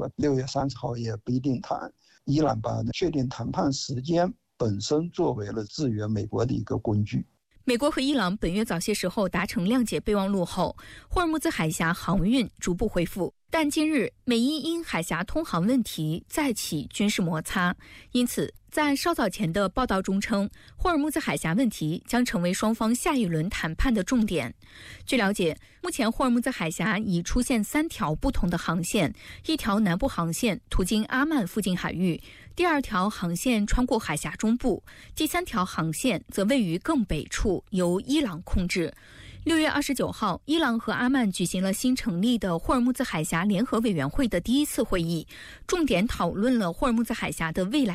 说6月30号也不一定谈。伊朗把确定谈判时间本身作为了制约美国的一个工具。 美国和伊朗本月早些时候达成谅解备忘录后，霍尔木兹海峡航运逐步恢复。但近日美伊因海峡通航问题再起军事摩擦，因此在稍早前的报道中称，霍尔木兹海峡问题将成为双方下一轮谈判的重点。据了解，目前霍尔木兹海峡已出现3条不同的航线，一条南部航线途经阿曼附近海域，第2条航线穿过海峡中部，第3条航线则位于更北处，由伊朗控制。6月29号，伊朗和阿曼举行了新成立的霍尔木兹海峡联合委员会的第1次会议，重点讨论了霍尔木兹海峡的未来